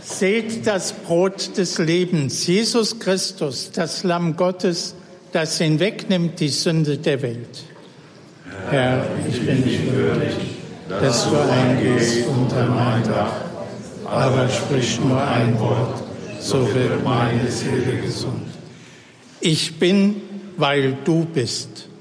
Seht das Brot des Lebens, Jesus Christus, das Lamm Gottes, das hinwegnimmt die Sünde der Welt. Herr, ich bin nicht würdig, dass du eingehst unter mein Dach, aber sprich nur ein Wort, so wird meine Seele gesund. Ich bin, weil du bist.